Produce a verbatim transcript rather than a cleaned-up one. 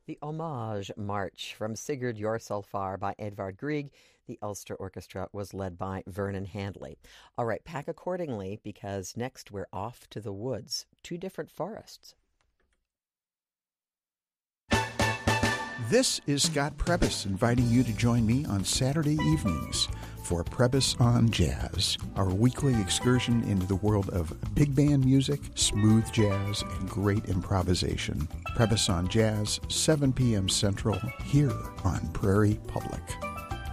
the Hommage March from Sigurd Jorsalfar by Edvard Grieg. The Ulster Orchestra was led by Vernon Handley. All right, pack accordingly, because next we're off to the woods, two different forests. This is Scott Prebys inviting you to join me on Saturday evenings for Prebys on Jazz, our weekly excursion into the world of big band music, smooth jazz, and great improvisation. Prebys on Jazz, seven p.m. Central, here on Prairie Public.